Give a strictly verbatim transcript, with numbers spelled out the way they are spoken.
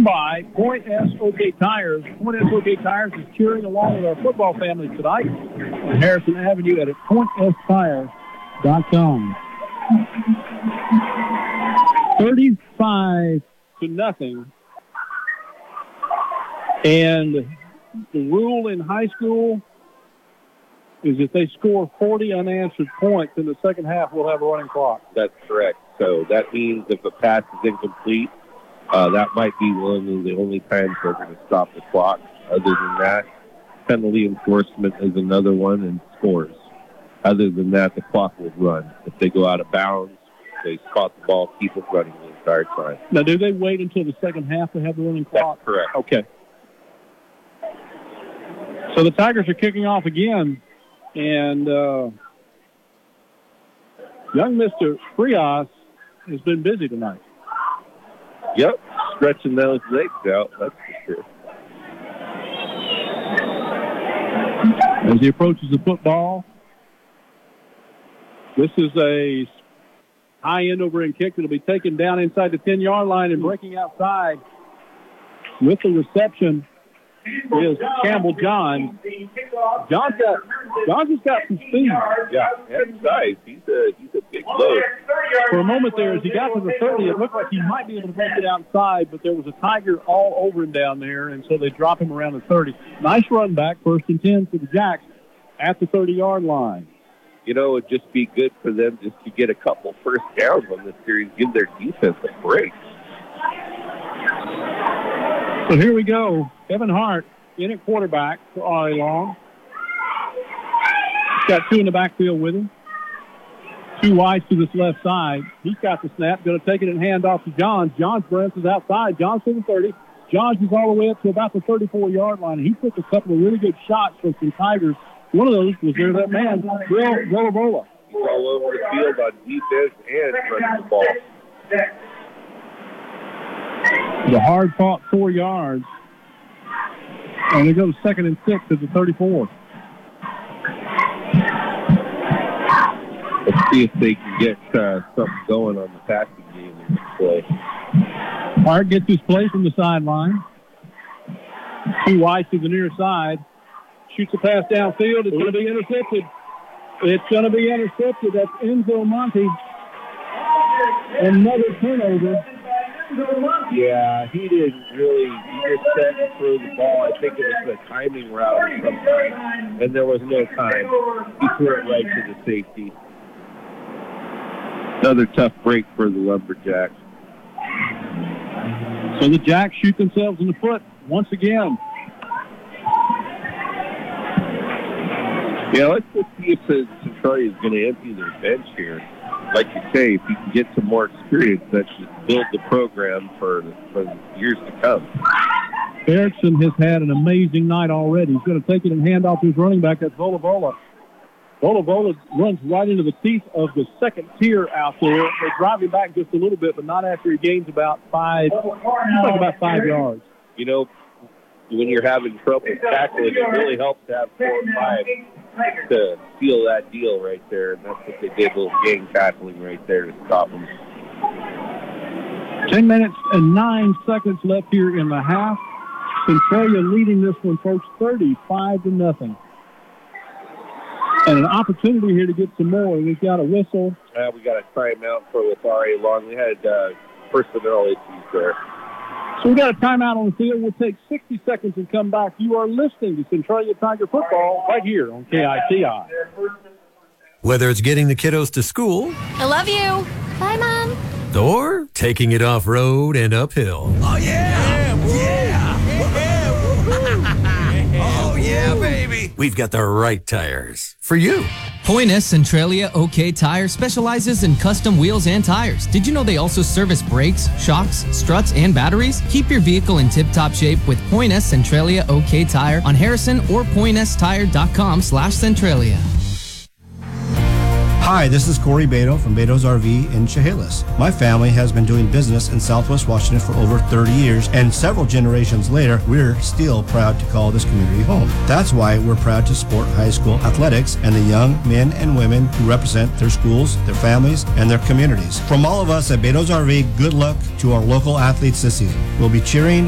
by Point S O K Tires. Point S O K Tires is cheering along with our football family tonight on Harrison Avenue at point s tires dot com. thirty-five to nothing. And the rule in high school is if they score forty unanswered points in the second half, we'll have a running clock. That's correct. So that means if a pass is incomplete, uh, that might be one of the only times they're going to stop the clock. Other than that, penalty enforcement is another one, and scores. Other than that, the clock will run. If they go out of bounds, they caught the ball, keep it running the entire time. Now, do they wait until the second half to have the running clock? That's correct. Okay. So the Tigers are kicking off again, and uh, young Mister Frias has been busy tonight. Yep, stretching those legs out, that's for sure. As he approaches the football, this is a high end over end kick that will be taken down inside the ten-yard line and breaking outside with the reception is Campbell Johns. John's got, Johns has got some speed. Yeah, and size. He's a, he's a big load. For a moment there, as he got to the thirty, it looked like he might be able to break it outside, but there was a Tiger all over him down there, and so they drop him around the thirty. Nice run back, first and ten for the Jacks at the thirty-yard line. You know, it would just be good for them just to get a couple first downs on this series, give their defense a break. So here we go. Evan Hart in at quarterback for Ari Long. He's got two in the backfield with him. Two wides to this left side. He's got the snap. Going to take it and hand off to Johns. Johns bounces outside. Johns to the thirty. Johns is all the way up to about the thirty-four-yard line. He took a couple of really good shots from some Tigers. One of those was there, that man, Will Volabola. He's all over the field on defense and running the ball. The hard fought four yards. And it goes second and six at the thirty-four. Let's see if they can get uh, something going on the passing game in this play. Hart gets his play from the sideline. Two wides to the near side. Shoots a pass downfield. It's going to be intercepted. It's going to be intercepted. That's Enzo Monte. Another turnover. Yeah, he didn't really. He just set and threw the ball. I think it was a timing route or something, and there was no time. He threw it right to the safety. Another tough break for the Lumberjacks. So the Jacks shoot themselves in the foot once again. Yeah, let's just see if Centralia is going to empty their bench here. Like you say, if you can get some more experience, that should build the program for, for years to come. Erickson has had an amazing night already. He's going to take it and hand off to his running back. That's Volabola. Volabola runs right into the teeth of the second tier out there. They drive him back just a little bit, but not after he gains about five, like about five yards. You know, when you're having trouble tackling, it really helps to have four or five to seal that deal right there. And that's what they did, a little gang tackling right there to stop them. Ten minutes and nine seconds left here in the half. Centralia leading this one, folks, thirty-five to nothing. And an opportunity here to get some more. We've got a whistle. Uh, we got a timeout for with R A Long. We had uh, personnel issues there. So we got a timeout on the field. We'll take sixty seconds and come back. You are listening to Centralia Tiger Football right here on K I T I. Whether it's getting the kiddos to school. I love you. Bye, Mom. Or taking it off-road and uphill. Oh, yeah. Yeah. Yeah. Oh, yeah, baby. We've got the right tires for you. Point S Centralia OK Tire specializes in custom wheels and tires. Did you know they also service brakes, shocks, struts, and batteries? Keep your vehicle in tip-top shape with Point S Centralia OK Tire on Harrison or point s tire dot com slash Centralia. Hi, this is Corey Beto from Beto's R V in Chehalis. My family has been doing business in Southwest Washington for over thirty years, and several generations later, we're still proud to call this community home. That's why we're proud to support high school athletics and the young men and women who represent their schools, their families, and their communities. From all of us at Beto's R V, good luck to our local athletes this season. We'll be cheering